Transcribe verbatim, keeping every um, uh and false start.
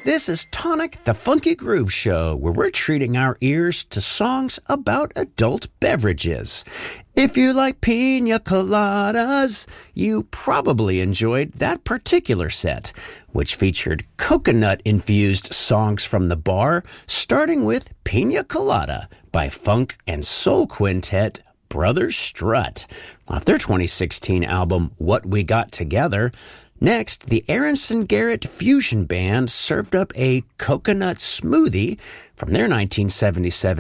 This is Tonic, the Funky Groove Show, where we're treating our ears to songs about adult beverages. If you like pina coladas, you probably enjoyed that particular set, which featured coconut-infused songs from the bar, starting with Pina Colada by funk and soul quintet Brothers Strut, off their twenty sixteen album What We Got Together. Next, the Aronson Garrett Fusion Band served up a coconut smoothie from their nineteen seventy-seven